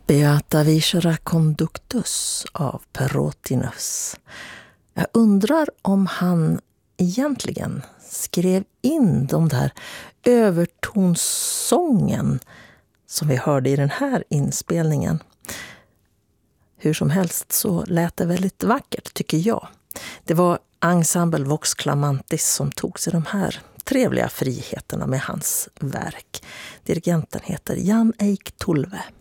Beata Viscera Conductus av Perotinus. Jag undrar om han egentligen skrev in de där övertonsången som vi hörde i den här inspelningen. Hur som helst så lät det väldigt vackert, tycker jag. Det var Ensemble Vox Clamantis som tog sig de här trevliga friheterna med hans verk. Dirigenten heter Jan Eik Tulve.